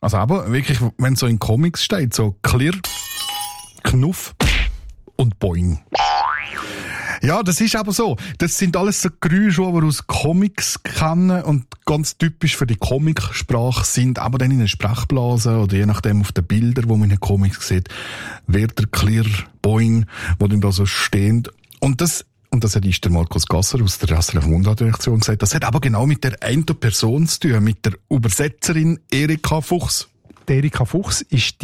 Also aber wirklich, wenn so in Comics steht, so Klirr, Knuff und Boing. Ja, das ist aber so. Das sind alles so Geräusche, die wir aus Comics kennen und ganz typisch für die Comicsprache sind, aber dann in den Sprechblasen oder je nachdem auf den Bildern, die man in den Comics sieht, Wörter, Klirr, Boing, die dann da so stehen. Und das hat der Markus Gasser aus der SRF Mundart-Redaktion gesagt, das hat aber genau mit der einen Person zu tun, mit der Übersetzerin Erika Fuchs. Die Erika Fuchs ist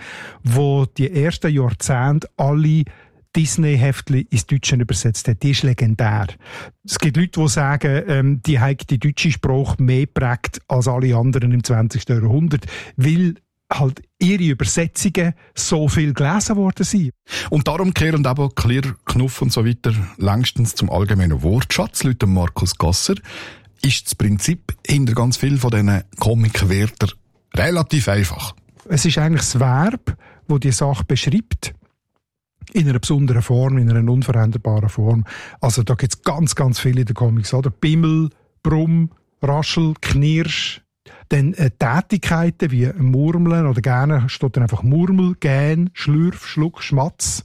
die ersten Jahrzehnte alle Disney-Heftchen ins Deutsche übersetzt hat. Die ist legendär. Es gibt Leute, die sagen, die hat die deutsche Sprache mehr geprägt als alle anderen im 20. Jahrhundert, weil halt ihre Übersetzungen so viel gelesen worden sind. Und darum kehren aber Klirr, Knuff und so weiter längstens zum allgemeinen Wortschatz. Laut Markus Gasser ist das Prinzip hinter ganz vielen von diesen Comic-Wörtern relativ einfach. Es ist eigentlich das Verb, das die Sache beschreibt, in einer besonderen Form, in einer unveränderbaren Form. Also da gibt es ganz, ganz viele in den Comics, oder? Bimmel, Brumm, Raschel, Knirsch. Dann Tätigkeiten wie Murmeln oder gerne steht dann einfach Murmel, Gähn, Schlürf, Schluck, Schmatz.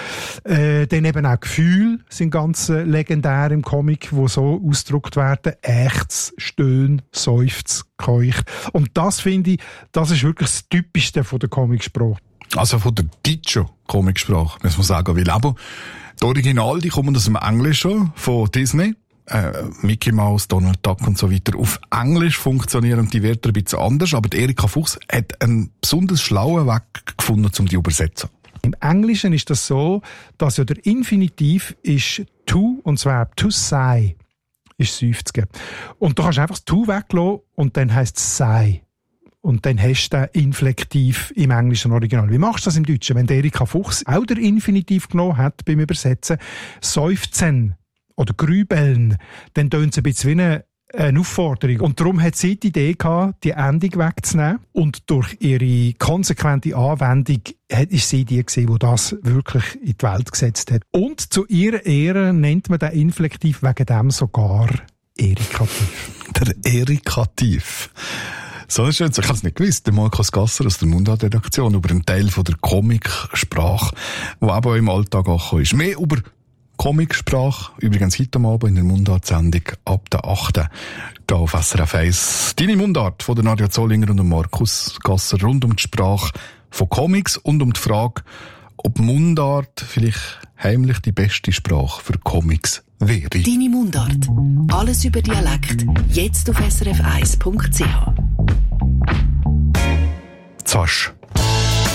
Dann eben auch Gefühle sind ganz legendär im Comic, wo so ausgedrückt werden. Ächz, Stöhn, Seufz, Keuch. Und das finde ich, das ist wirklich das Typischste von der Comicsprache. Also von der deutschen Comicsprache, muss man sagen. Weil aber die Original, die kommen aus dem Englischen von Disney. Mickey Mouse, Donald Duck und so weiter. Auf Englisch funktionieren die Wörter ein bisschen anders, aber die Erika Fuchs hat einen besonders schlauen Weg gefunden, um die zu übersetzen. Im Englischen ist das so, dass ja der Infinitiv ist to und das Verb to say ist seufzen. Und du kannst einfach das to weglassen und dann heisst es sei. Und dann hast du den Inflektiv im englischen Original. Wie machst du das im Deutschen? Wenn Erika Fuchs auch der Infinitiv genommen hat beim Übersetzen, seufzen oder grübeln, dann tönt es ein bisschen wie eine Aufforderung. Und darum hat sie die Idee gehabt, die Endung wegzunehmen. Und durch ihre konsequente Anwendung ist sie die gewesen, die das wirklich in die Welt gesetzt hat. Und zu ihrer Ehre nennt man den Inflektiv wegen dem sogar Erikativ. Der Erikativ. So schön. Ich habe es nicht gewusst. Der Markus Gasser aus der Mundart-Redaktion über einen Teil von der Comicsprache, der aber auch im Alltag angekommen ist. Mehr über Comicsprache, übrigens heute Abend in der Mundart-Sendung ab der 8. hier auf SRF 1. Deine Mundart von der Nadja Zollinger und Markus Gasser rund um die Sprache von Comics und um die Frage, ob Mundart vielleicht heimlich die beste Sprache für Comics wäre. Deine Mundart. Alles über Dialekt. Jetzt auf srf1.ch. Zasch.